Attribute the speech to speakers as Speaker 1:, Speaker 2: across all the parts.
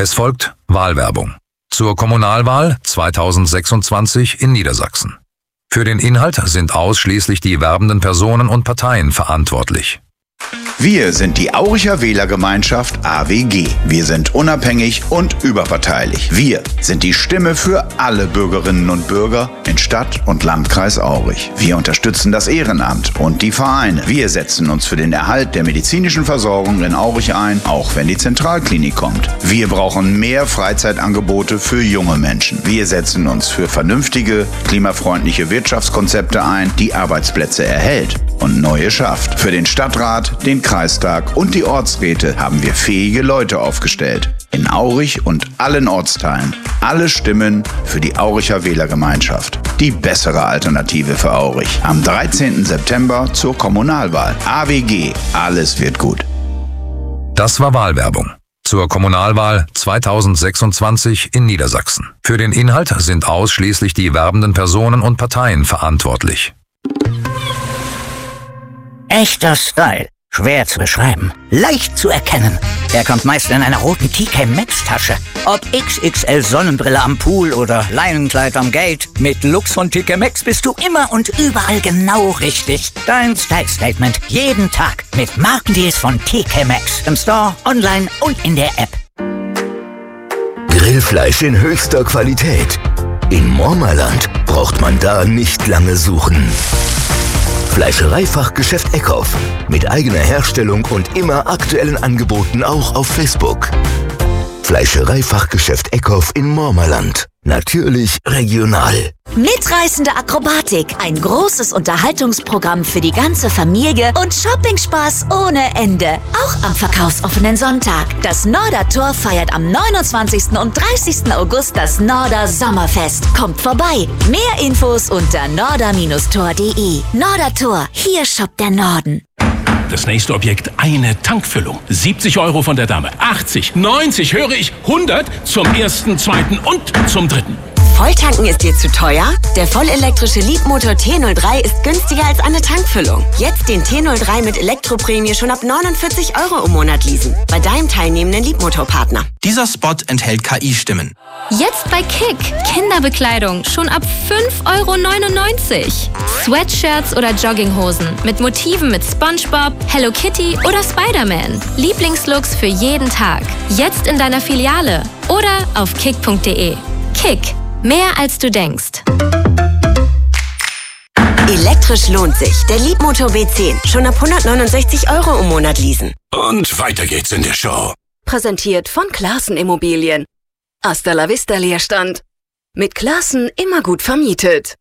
Speaker 1: Es folgt Wahlwerbung zur Kommunalwahl 2026 in Niedersachsen. Für den Inhalt sind ausschließlich die werbenden Personen und Parteien verantwortlich.
Speaker 2: Wir sind die Auricher Wählergemeinschaft AWG. Wir sind unabhängig und überparteilich. Wir sind die Stimme für alle Bürgerinnen und Bürger in Stadt und Landkreis Aurich. Wir unterstützen das Ehrenamt und die Vereine. Wir setzen uns für den Erhalt der medizinischen Versorgung in Aurich ein, auch wenn die Zentralklinik kommt. Wir brauchen mehr Freizeitangebote für junge Menschen. Wir setzen uns für vernünftige, klimafreundliche Wirtschaftskonzepte ein, die Arbeitsplätze erhält und neue schafft. Für den Stadtrat, den Kreistag und die Ortsräte haben wir fähige Leute aufgestellt. In Aurich und allen Ortsteilen. Alle Stimmen für die Auricher Wählergemeinschaft. Die bessere Alternative für Aurich. Am 13. September zur Kommunalwahl. AWG. Alles wird gut.
Speaker 1: Das war Wahlwerbung zur Kommunalwahl 2026 in Niedersachsen. Für den Inhalt sind ausschließlich die werbenden Personen und Parteien verantwortlich.
Speaker 3: Echter Style. Schwer zu beschreiben, leicht zu erkennen. Er kommt meist in einer roten TK Maxx Tasche. Ob XXL Sonnenbrille am Pool oder Leinenkleid am Gate, mit Looks von TK Maxx bist du immer und überall genau richtig. Dein Style Statement jeden Tag mit Markendeals von TK Maxx. Im Store, online und in der App.
Speaker 4: Grillfleisch in höchster Qualität. In Mormerland braucht man da nicht lange suchen. Fleischereifachgeschäft Eckhoff. Mit eigener Herstellung und immer aktuellen Angeboten auch auf Facebook. Fleischereifachgeschäft Eckhoff in Mormerland. Natürlich regional.
Speaker 5: Mitreißende Akrobatik, ein großes Unterhaltungsprogramm für die ganze Familie und Shoppingspaß ohne Ende. Auch am verkaufsoffenen Sonntag. Das Nordertor feiert am 29. und 30. August das Norder Sommerfest. Kommt vorbei. Mehr Infos unter norder-tor.de. Nordertor, hier shoppt der Norden.
Speaker 6: Das nächste Objekt, eine Tankfüllung. 70 € von der Dame, 80, 90, höre ich, 100 zum ersten, zweiten und zum dritten.
Speaker 7: Volltanken ist dir zu teuer? Der vollelektrische Leapmotor T03 ist günstiger als eine Tankfüllung. Jetzt den T03 mit Elektroprämie schon ab 49 € im Monat leasen. Bei deinem teilnehmenden Leapmotor-Partner.
Speaker 8: Dieser Spot enthält KI-Stimmen.
Speaker 9: Jetzt bei Kick. Kinderbekleidung schon ab 5,99 €. Sweatshirts oder Jogginghosen mit Motiven mit SpongeBob, Hello Kitty oder Spider-Man. Lieblingslooks für jeden Tag. Jetzt in deiner Filiale oder auf kick.de. Kick. Mehr als du denkst.
Speaker 7: Elektrisch lohnt sich. Der Leapmotor B10. Schon ab 169 € im Monat leasen.
Speaker 6: Und weiter geht's in der Show.
Speaker 10: Präsentiert von Classen Immobilien. Hasta la vista Leerstand. Mit Classen immer gut vermietet.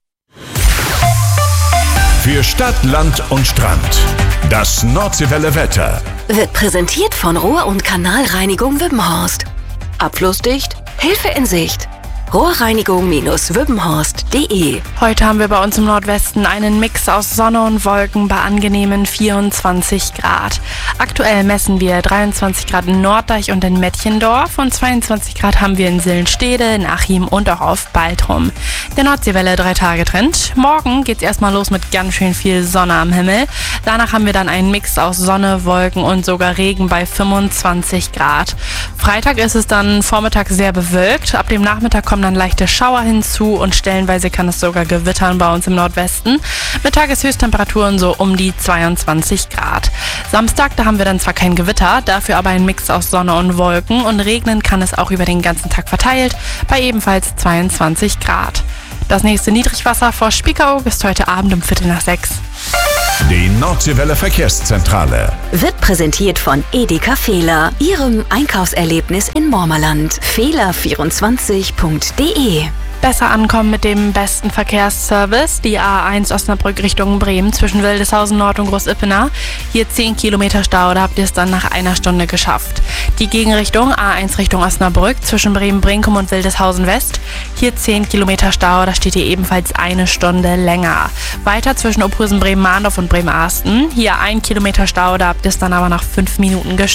Speaker 11: Für Stadt, Land und Strand. Das Nordseewelle Wetter.
Speaker 10: Wird präsentiert von Rohr- und Kanalreinigung Wippenhorst. Abflussdicht, Hilfe in Sicht. Rohrreinigung-wippenhorst.de.
Speaker 12: Heute haben wir bei uns im Nordwesten einen Mix aus Sonne und Wolken bei angenehmen 24 Grad. Aktuell messen wir 23 Grad in Norddeich und in Mettchendorf und 22 Grad haben wir in Sillenstede, in Achim und auch auf Baltrum. Der Nordseewelle 3-Tage-Trend. Morgen geht's erstmal los mit ganz schön viel Sonne am Himmel. Danach haben wir dann einen Mix aus Sonne, Wolken und sogar Regen bei 25 Grad. Freitag ist es dann vormittags sehr bewölkt. Ab dem Nachmittag kommen dann leichte Schauer hinzu und stellenweise kann es sogar gewittern bei uns im Nordwesten. Mit Tageshöchsttemperaturen so um die 22 Grad. Samstag, da haben wir dann zwar kein Gewitter, dafür aber ein Mix aus Sonne und Wolken und regnen kann es auch über den ganzen Tag verteilt bei ebenfalls 22 Grad. Das nächste Niedrigwasser vor Spiekeroog ist heute Abend um 5:45.
Speaker 11: Die Nordseewelle Verkehrszentrale.
Speaker 10: Wird präsentiert von Edeka Fehler, Ihrem Einkaufserlebnis in Mormerland. Fehler24.de.
Speaker 12: Besser ankommen mit dem besten Verkehrsservice. Die A1 Osnabrück Richtung Bremen zwischen Wildeshausen Nord und Großippener. Hier 10 Kilometer Stau, da habt ihr es dann nach einer Stunde geschafft. Die Gegenrichtung A1 Richtung Osnabrück zwischen Bremen-Brinkum und Wildeshausen West. Hier 10 Kilometer Stau, da steht ihr ebenfalls eine Stunde länger. Weiter zwischen Obrüsen, Bremen-Mahndorf und Bremen-Arsten. Hier 1 Kilometer Stau, da habt ihr es dann aber nach 5 Minuten geschafft.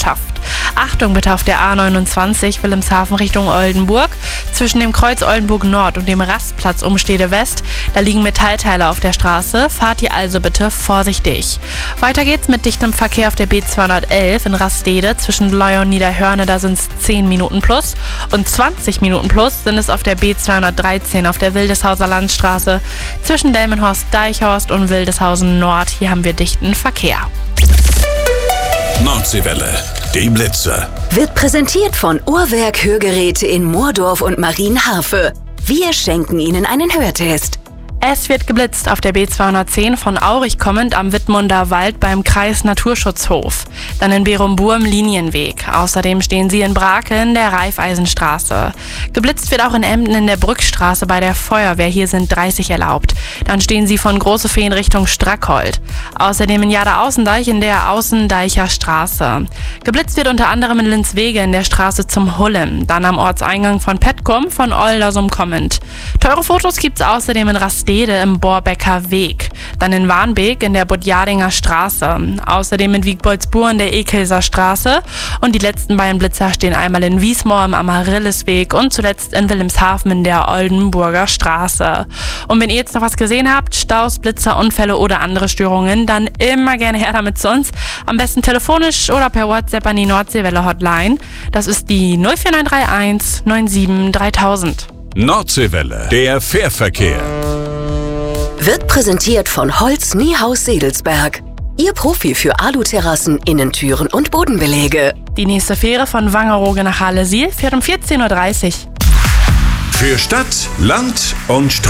Speaker 12: Achtung bitte auf der A29 Wilhelmshaven Richtung Oldenburg. Zwischen dem Kreuz Oldenburg Nord und dem Rastplatz Umstede West, da liegen Metallteile auf der Straße. Fahrt ihr also bitte vorsichtig. Weiter geht's mit dichtem Verkehr auf der B211 in Rastede zwischen Leu und Niederhörne, da sind es 10 Minuten plus. Und 20 Minuten plus sind es auf der B213 auf der Wildeshauser Landstraße zwischen Delmenhorst-Deichhorst und Wildeshausen Nord. Hier haben wir dichten Verkehr.
Speaker 11: Nordseewelle, die Blitzer.
Speaker 5: Wird präsentiert von Uhrwerk Hörgeräte in Moordorf und Marienharfe. Wir schenken Ihnen einen Hörtest.
Speaker 12: Es wird geblitzt auf der B210 von Aurich kommend am Wittmunder Wald beim Kreis Naturschutzhof. Dann in Berum-Burm Linienweg. Außerdem stehen Sie in Brakel in der Raiffeisenstraße. Geblitzt wird auch in Emden in der Brückstraße bei der Feuerwehr. Hier sind 30 erlaubt. Dann stehen Sie von Große Feen Richtung Strackholt. Außerdem in Jada-Außendeich in der Außendeicher Straße. Geblitzt wird unter anderem in Linswege in der Straße zum Hullem. Dann am Ortseingang von Petkum von Oldersum kommend. Teure Fotos gibt's außerdem in Rastede im Borbecker Weg. Dann in Warnbeek in der Budjadinger Straße. Außerdem in Wiegboldsburg in der Ekelser Straße. Und die letzten beiden Blitzer stehen einmal in Wiesmoor im Amaryllisweg und zuletzt in Wilhelmshaven in der Oldenburger Straße. Und wenn ihr jetzt noch was gesehen habt, Staus, Blitzer, Unfälle oder andere Störungen, dann immer gerne her damit zu uns. Am besten telefonisch oder per WhatsApp an die Nordseewelle Hotline. Das ist die 04931 97 3000.
Speaker 11: Nordseewelle, der Fährverkehr.
Speaker 5: Wird präsentiert von Holz Niehaus Sedelsberg. Ihr Profi für Aluterrassen, Innentüren und Bodenbeläge.
Speaker 12: Die nächste Fähre von Wangerooge nach Halle-Siel fährt um 14:30 Uhr.
Speaker 11: Für Stadt, Land und Straße.